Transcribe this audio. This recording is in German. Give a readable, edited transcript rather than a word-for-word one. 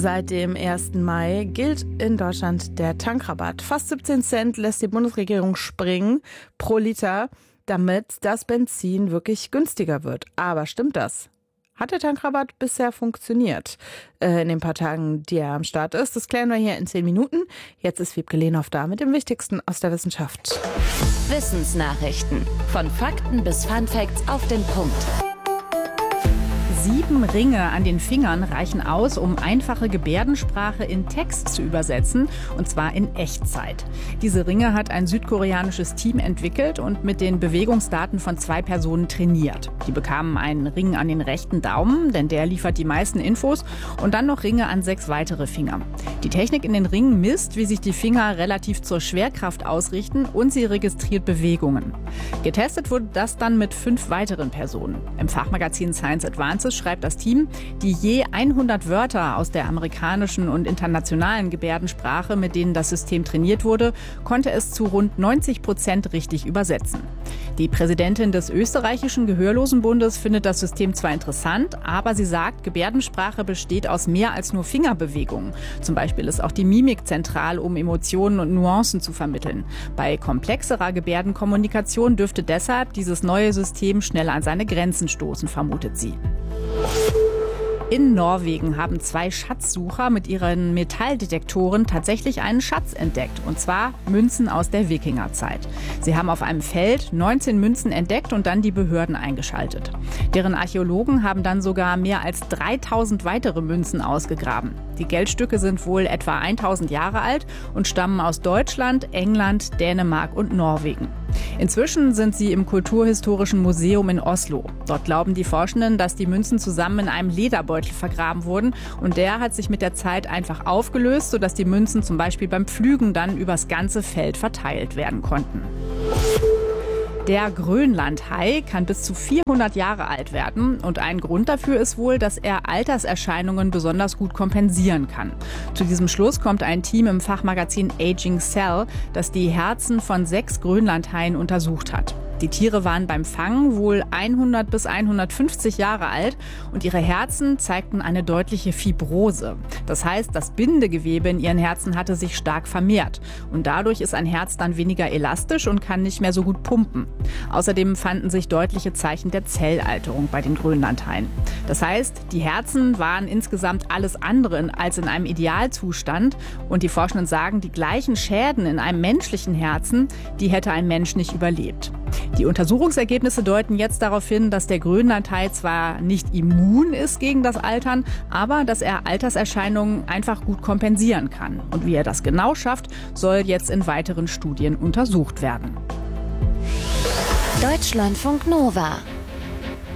Seit dem 1. Mai gilt in Deutschland der Tankrabatt. Fast 17 Cent lässt die Bundesregierung springen pro Liter, damit das Benzin wirklich günstiger wird. Aber stimmt das? Hat der Tankrabatt bisher funktioniert in den paar Tagen, die er am Start ist? Das klären wir hier in 10 Minuten. Jetzt ist Wiebke Lehnhoff da mit dem Wichtigsten aus der Wissenschaft. Wissensnachrichten. Von Fakten bis Funfacts auf den Punkt. 7 Ringe an den Fingern reichen aus, um einfache Gebärdensprache in Text zu übersetzen, und zwar in Echtzeit. Diese Ringe hat ein südkoreanisches Team entwickelt und mit den Bewegungsdaten von 2 Personen trainiert. Die bekamen einen Ring an den rechten Daumen, denn der liefert die meisten Infos, und dann noch Ringe an 6 weitere Finger. Die Technik in den Ringen misst, wie sich die Finger relativ zur Schwerkraft ausrichten, und sie registriert Bewegungen. Getestet wurde das dann mit 5 weiteren Personen. Im Fachmagazin Science Advances schreibt das Team, die je 100 Wörter aus der amerikanischen und internationalen Gebärdensprache, mit denen das System trainiert wurde, konnte es zu rund 90% richtig übersetzen. Die Präsidentin des österreichischen Gehörlosenbundes findet das System zwar interessant, aber sie sagt, Gebärdensprache besteht aus mehr als nur Fingerbewegungen. Zum Beispiel ist auch die Mimik zentral, um Emotionen und Nuancen zu vermitteln. Bei komplexerer Gebärdenkommunikation dürfte deshalb dieses neue System schnell an seine Grenzen stoßen, vermutet sie. In Norwegen haben 2 Schatzsucher mit ihren Metalldetektoren tatsächlich einen Schatz entdeckt, und zwar Münzen aus der Wikingerzeit. Sie haben auf einem Feld 19 Münzen entdeckt und dann die Behörden eingeschaltet. Deren Archäologen haben dann sogar mehr als 3000 weitere Münzen ausgegraben. Die Geldstücke sind wohl etwa 1000 Jahre alt und stammen aus Deutschland, England, Dänemark und Norwegen. Inzwischen sind sie im Kulturhistorischen Museum in Oslo. Dort glauben die Forschenden, dass die Münzen zusammen in einem Lederbeutel vergraben wurden, und der hat sich mit der Zeit einfach aufgelöst, sodass die Münzen zum Beispiel beim Pflügen dann übers ganze Feld verteilt werden konnten. Der Grönlandhai kann bis zu 400 Jahre alt werden, und ein Grund dafür ist wohl, dass er Alterserscheinungen besonders gut kompensieren kann. Zu diesem Schluss kommt ein Team im Fachmagazin Aging Cell, das die Herzen von 6 Grönlandhaien untersucht hat. Die Tiere waren beim Fangen wohl 100 bis 150 Jahre alt und ihre Herzen zeigten eine deutliche Fibrose. Das heißt, das Bindegewebe in ihren Herzen hatte sich stark vermehrt und dadurch ist ein Herz dann weniger elastisch und kann nicht mehr so gut pumpen. Außerdem fanden sich deutliche Zeichen der Zellalterung bei den Grönlandhaien. Das heißt, die Herzen waren insgesamt alles andere als in einem Idealzustand, und die Forschenden sagen, die gleichen Schäden in einem menschlichen Herzen, die hätte ein Mensch nicht überlebt. Die Untersuchungsergebnisse deuten jetzt darauf hin, dass der Grönlandhai zwar nicht immun ist gegen das Altern, aber dass er Alterserscheinungen einfach gut kompensieren kann. Und wie er das genau schafft, soll jetzt in weiteren Studien untersucht werden. Deutschlandfunk Nova.